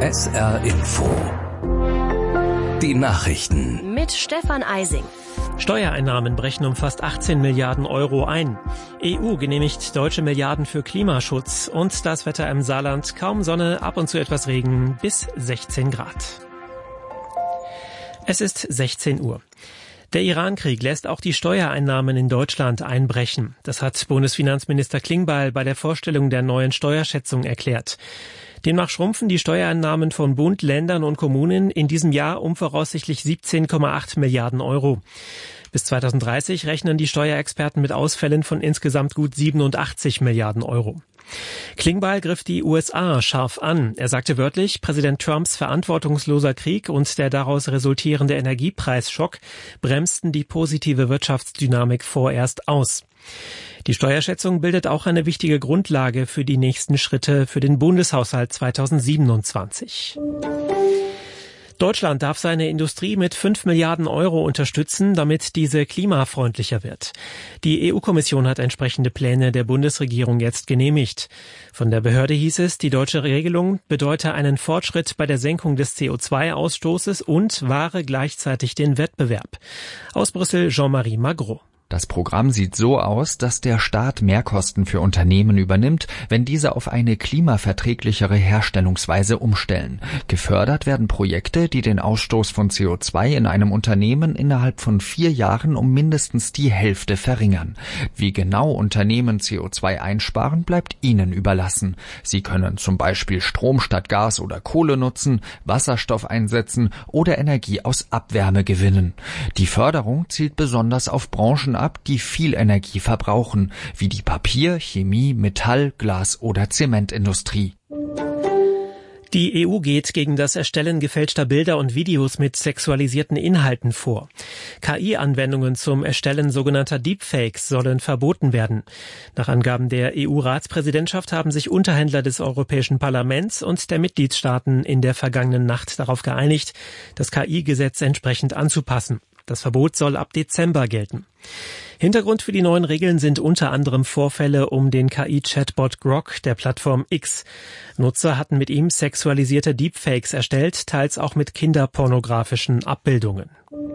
SR Info. Die Nachrichten. Mit Stefan Eising. Steuereinnahmen brechen um fast 18 Milliarden Euro ein. EU genehmigt deutsche Milliarden für Klimaschutz. Und das Wetter im Saarland: kaum Sonne, ab und zu etwas Regen, bis 16 Grad. Es ist 16 Uhr. Der Iran-Krieg lässt auch die Steuereinnahmen in Deutschland einbrechen. Das hat Bundesfinanzminister Klingbeil bei der Vorstellung der neuen Steuerschätzung erklärt. Demnach schrumpfen die Steuereinnahmen von Bund, Ländern und Kommunen in diesem Jahr um voraussichtlich 17,8 Milliarden Euro. Bis 2030 rechnen die Steuerexperten mit Ausfällen von insgesamt gut 87 Milliarden Euro. Klingbeil griff die USA scharf an. Er sagte wörtlich, Präsident Trumps verantwortungsloser Krieg und der daraus resultierende Energiepreisschock bremsten die positive Wirtschaftsdynamik vorerst aus. Die Steuerschätzung bildet auch eine wichtige Grundlage für die nächsten Schritte für den Bundeshaushalt 2027. Deutschland darf seine Industrie mit 5 Milliarden Euro unterstützen, damit diese klimafreundlicher wird. Die EU-Kommission hat entsprechende Pläne der Bundesregierung jetzt genehmigt. Von der Behörde hieß es, die deutsche Regelung bedeute einen Fortschritt bei der Senkung des CO2-Ausstoßes und wahre gleichzeitig den Wettbewerb. Aus Brüssel Jean-Marie Magro. Das Programm sieht so aus, dass der Staat Mehrkosten für Unternehmen übernimmt, wenn diese auf eine klimaverträglichere Herstellungsweise umstellen. Gefördert werden Projekte, die den Ausstoß von CO2 in einem Unternehmen innerhalb von 4 Jahren um mindestens die Hälfte verringern. Wie genau Unternehmen CO2 einsparen, bleibt ihnen überlassen. Sie können zum Beispiel Strom statt Gas oder Kohle nutzen, Wasserstoff einsetzen oder Energie aus Abwärme gewinnen. Die Förderung zielt besonders auf Branchen ab, die viel Energie verbrauchen, wie die Papier-, Chemie-, Metall-, Glas- oder Zementindustrie. Die EU geht gegen das Erstellen gefälschter Bilder und Videos mit sexualisierten Inhalten vor. KI-Anwendungen zum Erstellen sogenannter Deepfakes sollen verboten werden. Nach Angaben der EU-Ratspräsidentschaft haben sich Unterhändler des Europäischen Parlaments und der Mitgliedstaaten in der vergangenen Nacht darauf geeinigt, das KI-Gesetz entsprechend anzupassen. Das Verbot soll ab Dezember gelten. Hintergrund für die neuen Regeln sind unter anderem Vorfälle um den KI-Chatbot Grok der Plattform X. Nutzer hatten mit ihm sexualisierte Deepfakes erstellt, teils auch mit kinderpornografischen Abbildungen.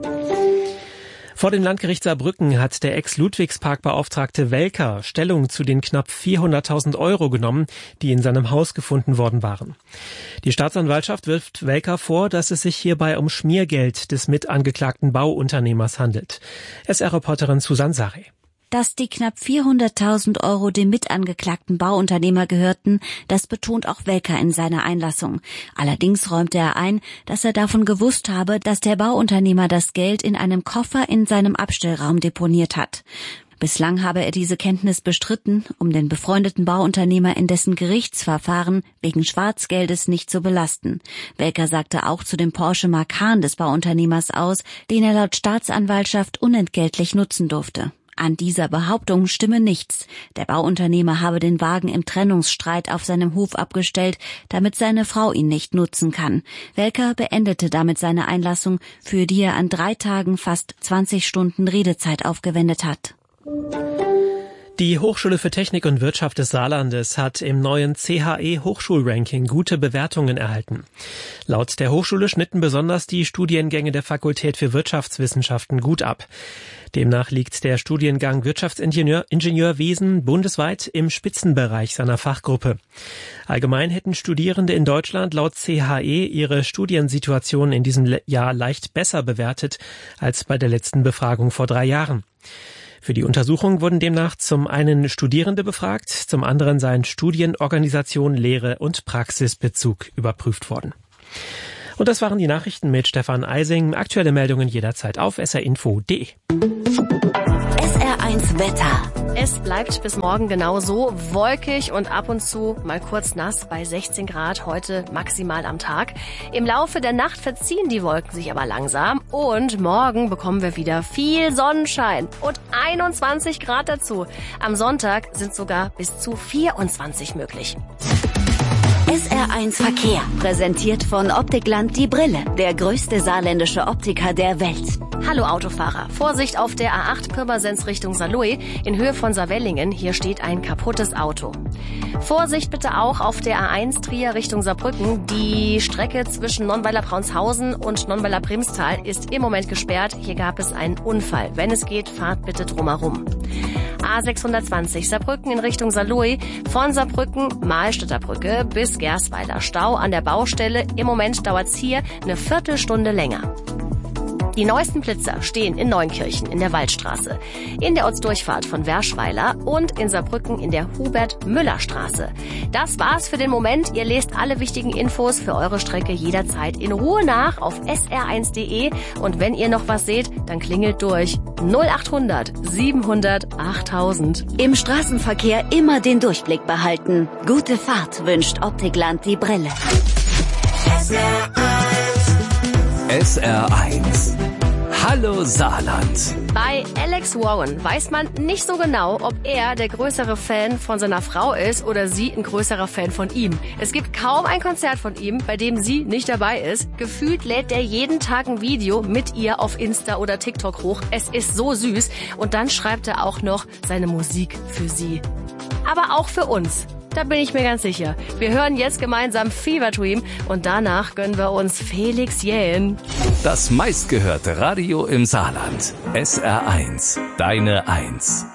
Vor dem Landgericht Saarbrücken hat der Ex-Ludwigspark-Beauftragte Welker Stellung zu den knapp 400.000 Euro genommen, die in seinem Haus gefunden worden waren. Die Staatsanwaltschaft wirft Welker vor, dass es sich hierbei um Schmiergeld des mitangeklagten Bauunternehmers handelt. SR-Reporterin Susanne Sarre. Dass die knapp 400.000 Euro dem mitangeklagten Bauunternehmer gehörten, das betont auch Welker in seiner Einlassung. Allerdings räumte er ein, dass er davon gewusst habe, dass der Bauunternehmer das Geld in einem Koffer in seinem Abstellraum deponiert hat. Bislang habe er diese Kenntnis bestritten, um den befreundeten Bauunternehmer in dessen Gerichtsverfahren wegen Schwarzgeldes nicht zu belasten. Welker sagte auch zu dem Porsche Macan des Bauunternehmers aus, den er laut Staatsanwaltschaft unentgeltlich nutzen durfte. An dieser Behauptung stimme nichts. Der Bauunternehmer habe den Wagen im Trennungsstreit auf seinem Hof abgestellt, damit seine Frau ihn nicht nutzen kann. Welker beendete damit seine Einlassung, für die er an 3 Tagen fast 20 Stunden Redezeit aufgewendet hat. Die Hochschule für Technik und Wirtschaft des Saarlandes hat im neuen CHE-Hochschulranking gute Bewertungen erhalten. Laut der Hochschule schnitten besonders die Studiengänge der Fakultät für Wirtschaftswissenschaften gut ab. Demnach liegt der Studiengang Wirtschaftsingenieurwesen bundesweit im Spitzenbereich seiner Fachgruppe. Allgemein hätten Studierende in Deutschland laut CHE ihre Studiensituation in diesem Jahr leicht besser bewertet als bei der letzten Befragung vor 3 Jahren. Für die Untersuchung wurden demnach zum einen Studierende befragt, zum anderen seien Studienorganisation, Lehre und Praxisbezug überprüft worden. Und das waren die Nachrichten mit Stefan Eising. Aktuelle Meldungen jederzeit auf srinfo.de. SR1 Wetter. Es bleibt bis morgen genauso wolkig und ab und zu mal kurz nass bei 16 Grad heute maximal am Tag. Im Laufe der Nacht verziehen die Wolken sich aber langsam und morgen bekommen wir wieder viel Sonnenschein und 21 Grad dazu. Am Sonntag sind sogar bis zu 24 möglich. SR1 Verkehr, präsentiert von Optikland die Brille, der größte saarländische Optiker der Welt. Hallo Autofahrer, Vorsicht auf der A8 Pirmasens Richtung Saarlouis in Höhe von Saarwellingen, hier steht ein kaputtes Auto. Vorsicht bitte auch auf der A1 Trier Richtung Saarbrücken, die Strecke zwischen Nonnweiler-Braunsthausen und Nonnweiler-Primstal ist im Moment gesperrt, hier gab es einen Unfall. Wenn es geht, fahrt bitte drumherum. A620 Saarbrücken in Richtung Saarlouis, von Saarbrücken Mahlstädter Brücke bis Gersweiler Stau an der Baustelle. Im Moment dauert's hier eine Viertelstunde länger. Die neuesten Blitzer stehen in Neunkirchen in der Waldstraße, in der Ortsdurchfahrt von Werschweiler und in Saarbrücken in der Hubert-Müller-Straße. Das war's für den Moment. Ihr lest alle wichtigen Infos für eure Strecke jederzeit in Ruhe nach auf sr1.de. Und wenn ihr noch was seht, dann klingelt durch 0800 700 8000. Im Straßenverkehr immer den Durchblick behalten. Gute Fahrt wünscht Optikland die Brille. SR1. Hallo Saarland. Bei Alex Warren weiß man nicht so genau, ob er der größere Fan von seiner Frau ist oder sie ein größerer Fan von ihm. Es gibt kaum ein Konzert von ihm, bei dem sie nicht dabei ist. Gefühlt lädt er jeden Tag ein Video mit ihr auf Insta oder TikTok hoch. Es ist so süß. Und dann schreibt er auch noch seine Musik für sie. Aber auch für uns. Da bin ich mir ganz sicher. Wir hören jetzt gemeinsam Fever Dream und danach gönnen wir uns Felix Jähn. Das meistgehörte Radio im Saarland. SR1. Deine 1.